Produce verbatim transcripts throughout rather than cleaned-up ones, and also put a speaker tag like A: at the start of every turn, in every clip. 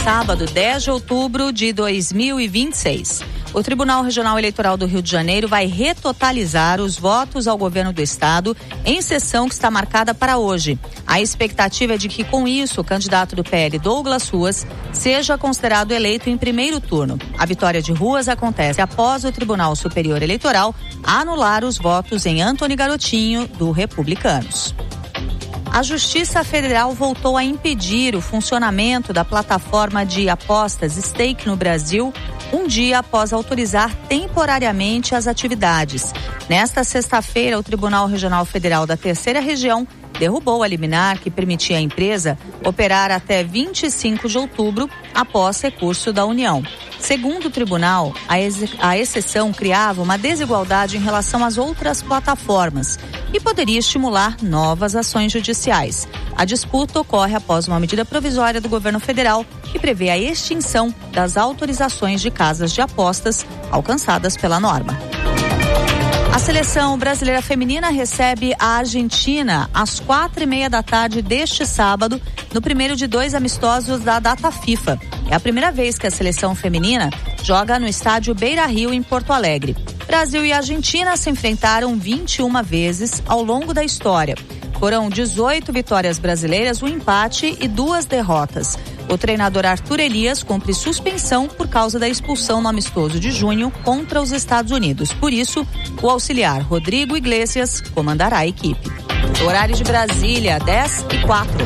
A: sábado, dez de outubro de dois mil e vinte e seis. O Tribunal Regional Eleitoral do Rio de Janeiro vai retotalizar os votos ao governo do estado em sessão que está marcada para hoje. A expectativa é de que, com isso, o candidato do P L, Douglas Ruas, seja considerado eleito em primeiro turno. A vitória de Ruas acontece após o Tribunal Superior Eleitoral anular os votos em Antony Garotinho, do Republicanos. A Justiça Federal voltou a impedir o funcionamento da plataforma de apostas Stake no Brasil, um dia após autorizar temporariamente as atividades. Nesta sexta-feira, o Tribunal Regional Federal da Terceira Região derrubou a liminar que permitia à empresa operar até vinte e cinco de outubro, após recurso da União. Segundo o tribunal, a, ex- a exceção criava uma desigualdade em relação às outras plataformas e poderia estimular novas ações judiciais. A disputa ocorre após uma medida provisória do governo federal que prevê a extinção das autorizações de casas de apostas alcançadas pela norma. A seleção brasileira feminina recebe a Argentina às quatro e meia da tarde deste sábado, no primeiro de dois amistosos da data FIFA. É a primeira vez que a seleção feminina joga no estádio Beira-Rio, em Porto Alegre. Brasil e Argentina se enfrentaram vinte e uma vezes ao longo da história. Foram dezoito vitórias brasileiras, um empate e duas derrotas. O treinador Arthur Elias cumpre suspensão por causa da expulsão no amistoso de junho contra os Estados Unidos. Por isso, o auxiliar Rodrigo Iglesias comandará a equipe. Horário de Brasília, dez e quatro.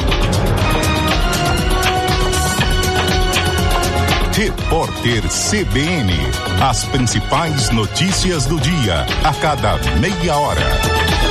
B: Repórter C B N. As principais notícias do dia, a cada meia hora.